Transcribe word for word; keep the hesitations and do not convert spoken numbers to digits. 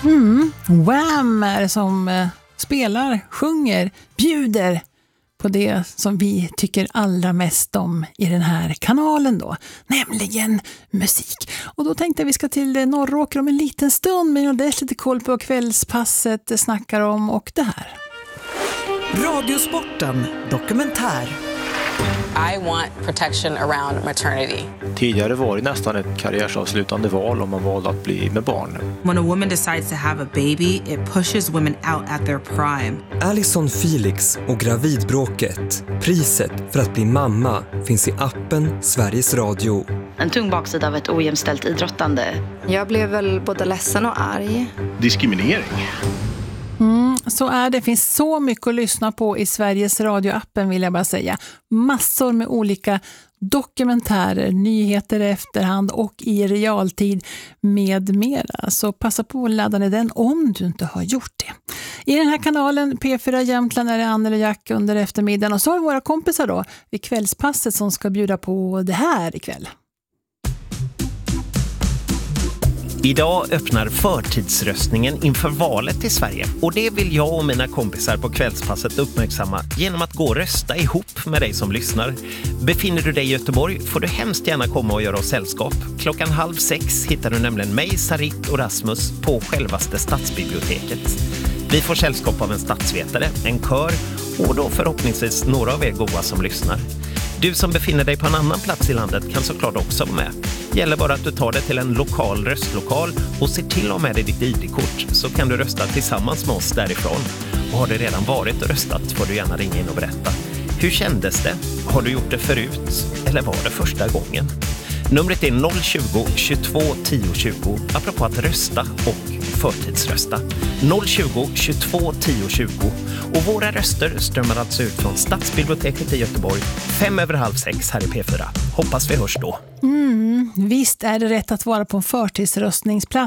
Mm. Wham är det som eh, spelar, sjunger, bjuder på det som vi tycker allra mest om i den här kanalen då, nämligen musik. Och då tänkte jag vi ska till eh, Norråker om en liten stund, men det är lite koll på kvällspasset det snackar om och det här. Radiosporten dokumentär. I want protection around maternity. Tidigare var det nästan ett karriärsavslutande val om man valde att bli med barn. When a woman decides to have a baby, it pushes women out at their prime. Alison Felix och gravidbråket. Priset för att bli mamma finns i appen Sveriges Radio. En tung baksida av ett ojämställt idrottande. Jag blev väl både ledsen och arg. Diskriminering. Mm, så är det. Det finns så mycket att lyssna på i Sveriges Radio-appen, vill jag bara säga. Massor med olika dokumentärer, nyheter i efterhand och i realtid med mera. Så passa på att ladda ner den om du inte har gjort det. I den här kanalen P fyra Jämtland är det Anneli och Jack under eftermiddagen. Och så har vi våra kompisar då i kvällspasset som ska bjuda på det här ikväll. Idag öppnar förtidsröstningen inför valet i Sverige och det vill jag och mina kompisar på kvällspasset uppmärksamma genom att gå och rösta ihop med dig som lyssnar. Befinner du dig i Göteborg får du hemskt gärna komma och göra oss sällskap. Klockan halv sex hittar du nämligen mig, Sarit och Rasmus på självaste stadsbiblioteket. Vi får sällskap av en stadsvetare, en kör och då förhoppningsvis några av er goa som lyssnar. Du som befinner dig på en annan plats i landet kan såklart också vara med. Gäller bara att du tar dig till en lokal röstlokal och ser till att med dig ditt I D-kort så kan du rösta tillsammans med oss därifrån. Och har du redan varit och röstat får du gärna ringa in och berätta. Hur kändes det? Har du gjort det förut? Eller var det första gången? Numret är noll tjugo, tjugotvå, tio tjugo apropå att rösta och förtidsrösta. noll tjugo, tjugotvå, tio tjugo. Och våra röster strömmar alltså ut från Stadsbiblioteket i Göteborg fem över halv sex här i P fyra. Hoppas vi hörs då. Mm, visst är det rätt att vara på en förtidsröstningsplats